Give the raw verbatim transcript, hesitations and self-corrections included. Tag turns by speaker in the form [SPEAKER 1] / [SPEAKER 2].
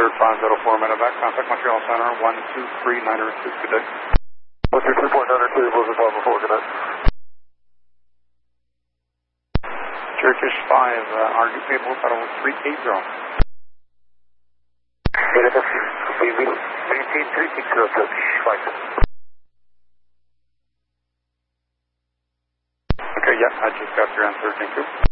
[SPEAKER 1] Third five zero four medevac, contact Montreal Center one two three nine zero two, good day.
[SPEAKER 2] one two three point nine zero two, Blizzard five one four, good day.
[SPEAKER 1] Turkish five, uh, are you capable of Federal three eight zero?
[SPEAKER 2] We will maintain three six zero Turkish five.
[SPEAKER 1] Okay, yeah, I just got your answer, thank you.